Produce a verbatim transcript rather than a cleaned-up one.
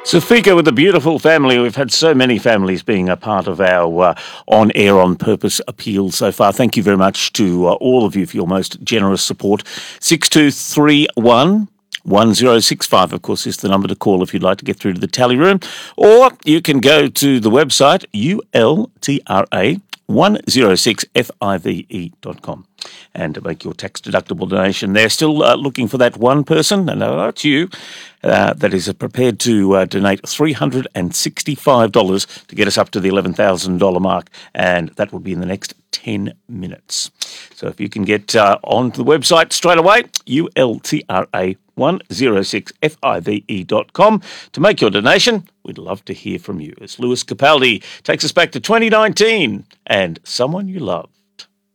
Safika with a beautiful family. We've had so many families being a part of our uh, on-air, on-purpose appeal so far. Thank you very much to uh, all of you for your most generous support. six two three one one zero six five, of course, is the number to call if you'd like to get through to the tally room. Or you can go to the website, U L T R A one oh six five dot com and make your tax-deductible donation. They're still uh, looking for that one person, and uh, that's you, uh, that is uh, prepared to uh, donate three hundred sixty-five dollars to get us up to the eleven thousand dollars mark, and that will be in the next ten minutes. So if you can get uh, onto the website straight away, U L T R A one oh six five dot com to make your donation. We'd love to hear from you. As Lewis Capaldi takes us back to twenty nineteen and Someone You Love.